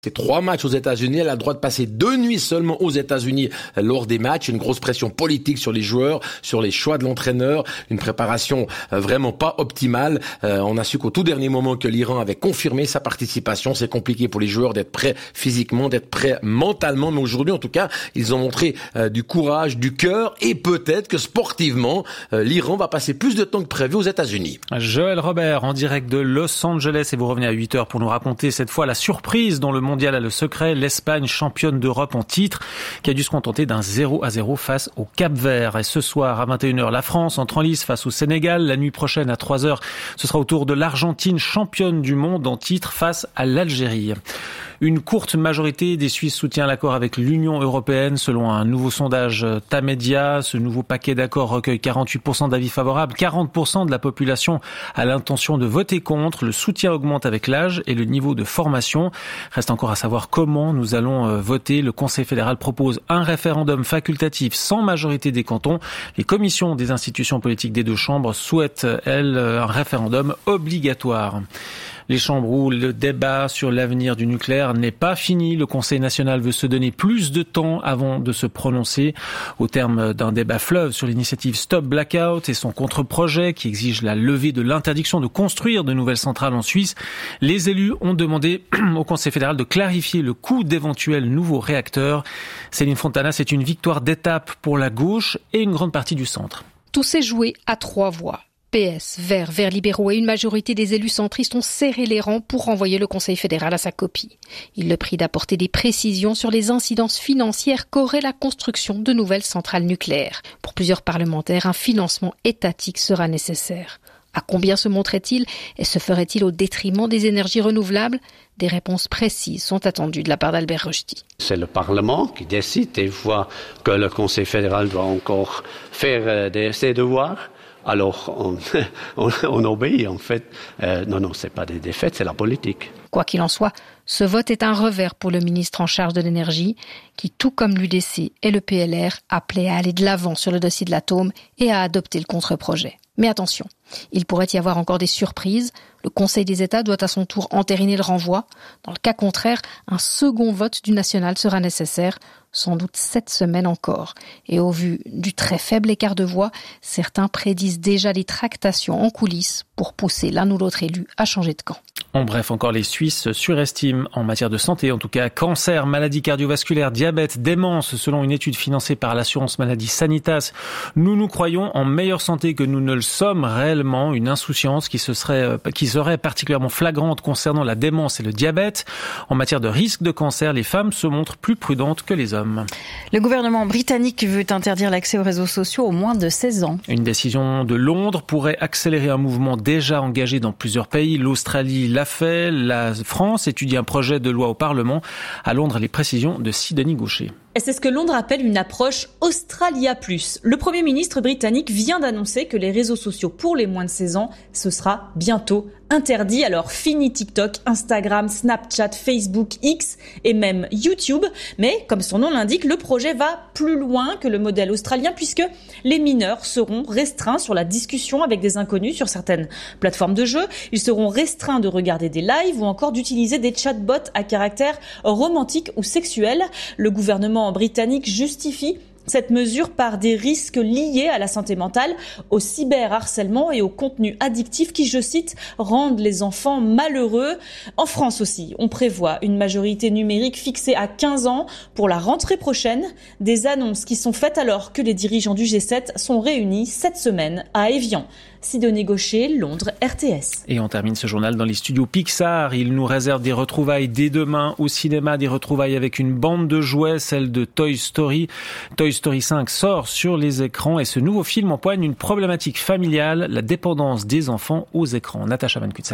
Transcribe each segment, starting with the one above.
C'est 3 matchs aux États-Unis. Elle a le droit de passer 2 nuits seulement aux États-Unis lors des matchs. Une grosse pression politique sur les joueurs, sur les choix de l'entraîneur. Une préparation vraiment pas optimale. On a su qu'au tout dernier moment que l'Iran avait confirmé sa participation. C'est compliqué pour les joueurs d'être prêts physiquement, d'être prêts mentalement. Mais aujourd'hui, en tout cas, ils ont montré du courage, du cœur. Et peut-être que sportivement, l'Iran va passer plus de temps que prévu aux États-Unis. Joël Robert en direct de Los Angeles. Et vous revenez à 8h pour nous raconter cette fois la surprise dont le mondial a le secret, l'Espagne championne d'Europe en titre qui a dû se contenter d'un 0-0 face au Cap-Vert. Et ce soir à 21h, la France entre en lice face au Sénégal. La nuit prochaine à 3h, ce sera au tour de l'Argentine championne du monde en titre face à l'Algérie. Une courte majorité des Suisses soutient l'accord avec l'Union européenne selon un nouveau sondage Tamedia. Ce nouveau paquet d'accords recueille 48% d'avis favorables. 40% de la population a l'intention de voter contre. Le soutien augmente avec l'âge et le niveau de formation. Reste encore à savoir comment nous allons voter. Le Conseil fédéral propose un référendum facultatif sans majorité des cantons. Les commissions des institutions politiques des 2 chambres souhaitent, elles, un référendum obligatoire. Les chambres où le débat sur l'avenir du nucléaire n'est pas fini. Le Conseil national veut se donner plus de temps avant de se prononcer. Au terme d'un débat fleuve sur l'initiative Stop Blackout et son contre-projet qui exige la levée de l'interdiction de construire de nouvelles centrales en Suisse, les élus ont demandé au Conseil fédéral de clarifier le coût d'éventuels nouveaux réacteurs. Céline Fontana, c'est une victoire d'étape pour la gauche et une grande partie du centre. Tout s'est joué à 3 voix. PS, Verts libéraux et une majorité des élus centristes ont serré les rangs pour renvoyer le Conseil fédéral à sa copie. Il le prie d'apporter des précisions sur les incidences financières qu'aurait la construction de nouvelles centrales nucléaires. Pour plusieurs parlementaires, un financement étatique sera nécessaire. À combien se monterait-il et se ferait-il au détriment des énergies renouvelables ? Des réponses précises sont attendues de la part d'Albert Rochety. C'est le Parlement qui décide et voit que le Conseil fédéral doit encore faire ses devoirs. Alors, on obéit, en fait. Non, c'est pas des défaites, c'est la politique. Quoi qu'il en soit, ce vote est un revers pour le ministre en charge de l'énergie, qui, tout comme l'UDC et le PLR, appelait à aller de l'avant sur le dossier de l'atome et à adopter le contre-projet. Mais attention, il pourrait y avoir encore des surprises. Le Conseil des États doit à son tour entériner le renvoi. Dans le cas contraire, un second vote du national sera nécessaire, sans doute 7 semaines encore. Et au vu du très faible écart de voix, certains prédisent déjà des tractations en coulisses pour pousser l'un ou l'autre élu à changer de camp. En bref, encore les Suisses surestiment en matière de santé, en tout cas cancer, maladies cardiovasculaires, diabète, démence, selon une étude financée par l'assurance maladie Sanitas. Nous croyons en meilleure santé que nous ne le sommes réellement, une insouciance qui serait particulièrement flagrante concernant la démence et le diabète. En matière de risque de cancer, les femmes se montrent plus prudentes que les hommes. Le gouvernement britannique veut interdire l'accès aux réseaux sociaux aux moins de 16 ans. Une décision de Londres pourrait accélérer un mouvement déjà engagé dans plusieurs pays. L'Australie l'a fait, la France étudie un projet de loi au Parlement. À Londres, les précisions de Sidonie Gaucher. Et c'est ce que Londres appelle une approche Australia+. Le Premier ministre britannique vient d'annoncer que les réseaux sociaux pour les moins de 16 ans, ce sera bientôt interdit. Alors fini TikTok, Instagram, Snapchat, Facebook, X et même YouTube. Mais comme son nom l'indique, le projet va plus loin que le modèle australien puisque les mineurs seront restreints sur la discussion avec des inconnus sur certaines plateformes de jeux. Ils seront restreints de regarder des lives ou encore d'utiliser des chatbots à caractère romantique ou sexuel. Le gouvernement britannique justifie cette mesure par des risques liés à la santé mentale, au cyberharcèlement et aux contenus addictifs qui, je cite, rendent les enfants malheureux. En France aussi, on prévoit une majorité numérique fixée à 15 ans pour la rentrée prochaine. Des annonces qui sont faites alors que les dirigeants du G7 sont réunis cette semaine à Évian. Sidonie Gaucher, Londres, RTS. Et on termine ce journal dans les studios Pixar. Il nous réserve des retrouvailles dès demain au cinéma, des retrouvailles avec une bande de jouets, celle de Toy Story. Toy Story 5 sort sur les écrans et ce nouveau film empoigne une problématique familiale, la dépendance des enfants aux écrans. Natacha Van Kutsem.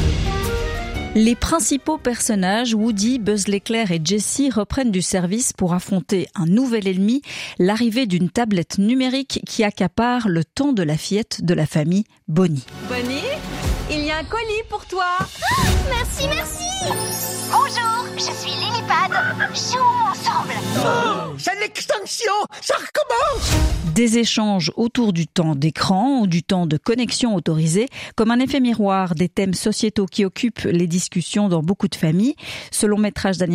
Les principaux personnages, Woody, Buzz l'éclair et Jessie, reprennent du service pour affronter un nouvel ennemi, l'arrivée d'une tablette numérique qui accapare le temps de la fillette de la famille, Bonnie. Bonnie, il y a un colis pour toi. Oh, merci. Bonjour, je suis Lilipad. Jouons ensemble. Oh, c'est l'extinction, ça recommence. Des échanges autour du temps d'écran ou du temps de connexion autorisé, comme un effet miroir des thèmes sociétaux qui occupent les discussions dans beaucoup de familles. Selon métrage d'animation,